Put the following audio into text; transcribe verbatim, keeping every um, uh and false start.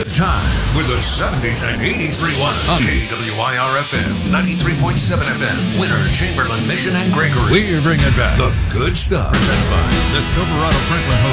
good time with the seventies and eighties rewind on K W I R F M, ninety-three point seven F M, Winter, Chamberlain, Mission, and Gregory. We're bringing back the good stuff. Presented by the Silverado Franklin Hotel.